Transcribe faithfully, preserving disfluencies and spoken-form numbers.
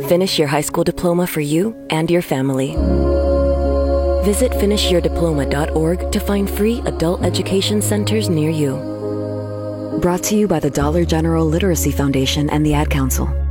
Finish your high school diploma for you and your family. Visit finish your diploma dot org to find free adult education centers near you. Brought to you by the Dollar General Literacy Foundation and the Ad Council.